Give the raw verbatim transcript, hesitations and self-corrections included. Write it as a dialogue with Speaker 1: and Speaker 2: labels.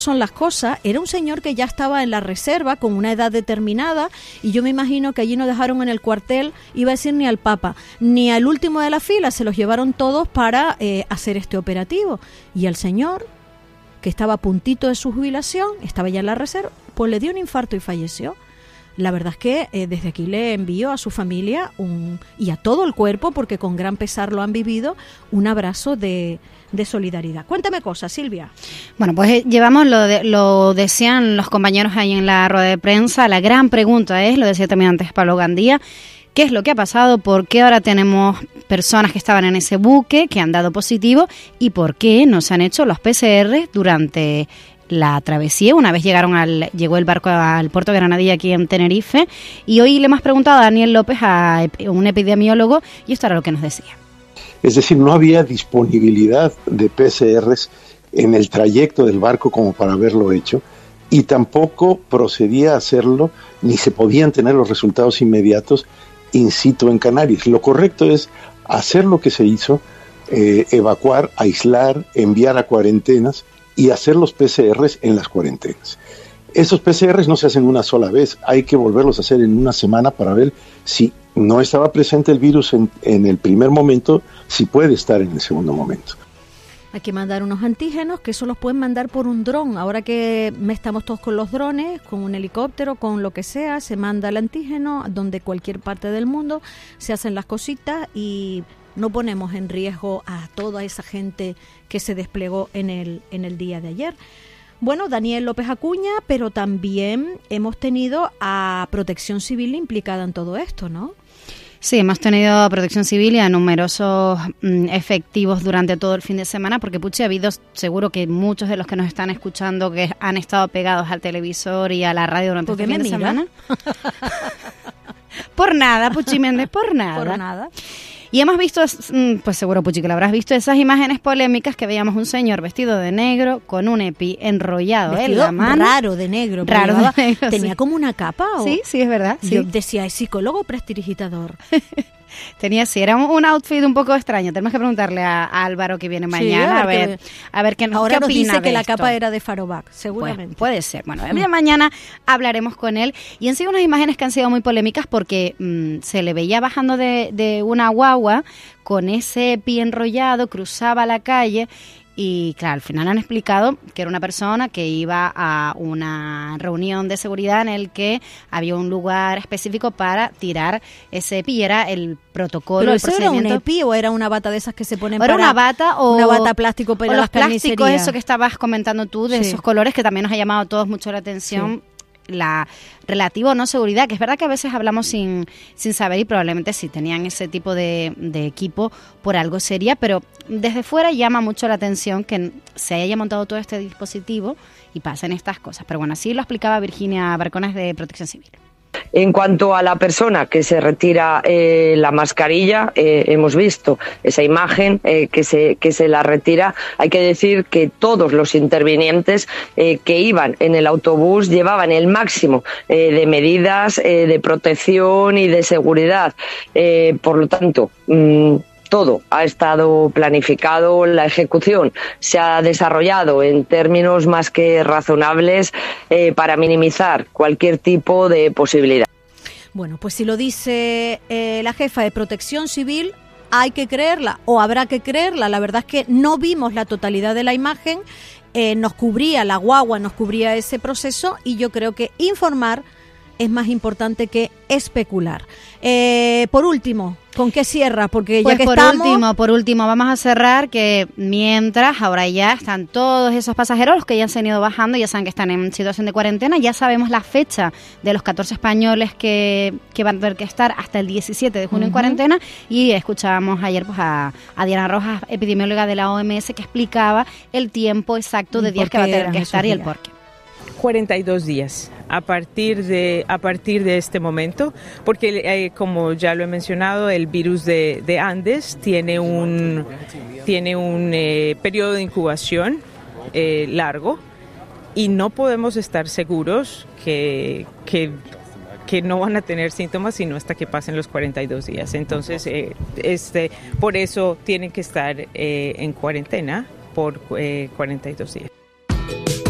Speaker 1: son las cosas, era un señor que ya estaba en la reserva con una edad determinada y yo me imagino que allí no dejaron en el cuartel, iba a decir ni al Papa, ni al último de la fila, se los llevaron todos para eh, hacer este operativo. Y al señor, que estaba a puntito de su jubilación, estaba ya en la reserva, pues le dio un infarto y falleció. La verdad es que eh, desde aquí le envío a su familia un, y a todo el cuerpo, porque con gran pesar lo han vivido, un abrazo de, de solidaridad. Cuéntame cosas, Silvia.
Speaker 2: Bueno, pues eh, llevamos, lo, de, lo decían los compañeros ahí en la rueda de prensa, la gran pregunta es, lo decía también antes Pablo Gandía, ¿qué es lo que ha pasado? ¿Por qué ahora tenemos personas que estaban en ese buque, que han dado positivo? ¿Y por qué no se han hecho los P C R durante la travesía? Una vez llegaron al llegó el barco al puerto de Granadilla aquí en Tenerife, y hoy le hemos preguntado a Daniel López, a un epidemiólogo, y esto era lo que nos decía.
Speaker 3: Es decir, no había disponibilidad de P C Rs en el trayecto del barco como para haberlo hecho, y tampoco procedía a hacerlo, ni se podían tener los resultados inmediatos in situ en Canarias. Lo correcto es hacer lo que se hizo, eh, evacuar, aislar, enviar a cuarentenas y hacer los P C Rs en las cuarentenas. Esos P C Rs no se hacen una sola vez, hay que volverlos a hacer en una semana para ver si no estaba presente el virus en, en el primer momento, si puede estar en el segundo momento.
Speaker 1: Hay que mandar unos antígenos, que eso los pueden mandar por un dron. Ahora que estamos todos con los drones, con un helicóptero, con lo que sea, se manda el antígeno donde cualquier parte del mundo, se hacen las cositas y no ponemos en riesgo a toda esa gente que se desplegó en el, en el día de ayer. Bueno, Daniel López Acuña, pero también hemos tenido a Protección Civil implicada en todo esto, ¿no?
Speaker 2: Sí, hemos tenido a Protección Civil y a numerosos mm, efectivos durante todo el fin de semana, porque Puchi, ha habido, seguro que muchos de los que nos están escuchando que han estado pegados al televisor y a la radio durante este fin de semana. Por nada, Puchi Méndez, por nada.
Speaker 1: Por nada.
Speaker 2: Y hemos visto, pues seguro, Puchi, que lo habrás visto, esas imágenes polémicas que veíamos un señor vestido de negro con un EPI enrollado
Speaker 1: vestido
Speaker 2: en la mano.
Speaker 1: raro de negro.
Speaker 2: Raro
Speaker 1: llevaba,
Speaker 2: de negro,
Speaker 1: ¿Tenía
Speaker 2: sí.
Speaker 1: como una capa? ¿O?
Speaker 2: Sí, sí, es verdad. Sí.
Speaker 1: Yo decía, ¿es psicólogo o prestidigitador?
Speaker 2: Tenía, sí, era un, un outfit un poco extraño. Tenemos que preguntarle a, a Álvaro, que viene mañana, sí, a ver, que, a ver qué,
Speaker 1: ahora
Speaker 2: qué
Speaker 1: nos
Speaker 2: opina
Speaker 1: dice que
Speaker 2: de
Speaker 1: la
Speaker 2: esto.
Speaker 1: capa era de Farobac, seguramente.
Speaker 2: Pues, puede ser. Bueno, el día de mañana hablaremos con él. Y en sí unas imágenes que han sido muy polémicas porque mmm, se le veía bajando de, de una guagua con ese pie enrollado, cruzaba la calle. Y claro, al final han explicado que era una persona que iba a una reunión de seguridad en el que había un lugar específico para tirar ese E P I, era el protocolo,
Speaker 1: ¿Pero
Speaker 2: el
Speaker 1: eso
Speaker 2: procedimiento.
Speaker 1: era un E P I o era una bata de esas que se ponen
Speaker 2: o era
Speaker 1: para
Speaker 2: una bata o
Speaker 1: una bata plástico para
Speaker 2: o
Speaker 1: las
Speaker 2: los plásticos,
Speaker 1: carnicerías?
Speaker 2: eso que estabas comentando tú, de
Speaker 1: sí.
Speaker 2: esos colores que también nos ha llamado a todos mucho la atención. Sí. La relativa o no seguridad, que es verdad que a veces hablamos sin, sin saber y probablemente si tenían ese tipo de, de equipo por algo sería, pero desde fuera llama mucho la atención que se haya montado todo este dispositivo y pasen estas cosas. Pero bueno, así lo explicaba Virginia Barcones de Protección Civil.
Speaker 4: En cuanto a la persona que se retira eh, la mascarilla, eh, hemos visto esa imagen eh, que se que se la retira. Hay que decir que todos los intervinientes eh, que iban en el autobús llevaban el máximo eh, de medidas eh, de protección y de seguridad. Eh, por lo tanto, mmm, todo ha estado planificado, la ejecución se ha desarrollado en términos más que razonables eh, para minimizar cualquier tipo de posibilidad.
Speaker 1: Bueno, pues si lo dice eh, la jefa de Protección Civil, hay que creerla o habrá que creerla. La verdad es que no vimos la totalidad de la imagen, eh, nos cubría la guagua, nos cubría ese proceso y yo creo que informar es más importante que especular. Eh, por último, ¿con qué cierra? Porque
Speaker 2: pues
Speaker 1: ya que
Speaker 2: por
Speaker 1: estamos...
Speaker 2: último, por último, vamos a cerrar que mientras ahora ya están todos esos pasajeros, los que ya se han ido bajando, ya saben que están en situación de cuarentena, ya sabemos la fecha de los catorce españoles que, que van a tener que estar hasta el diecisiete de junio uh-huh. en cuarentena, y escuchábamos ayer pues a, a Diana Rojas, epidemióloga de la O M S, que explicaba el tiempo exacto de días que va a tener que estar y el por qué.
Speaker 5: cuarenta y dos días a partir de a partir de este momento, porque eh, como ya lo he mencionado, el virus de, de Andes tiene un tiene un eh, periodo de incubación eh, largo y no podemos estar seguros que que que no van a tener síntomas sino hasta que pasen los cuarenta y dos días. Entonces, eh, este por eso tienen que estar eh, en cuarentena por eh, cuarenta y dos días.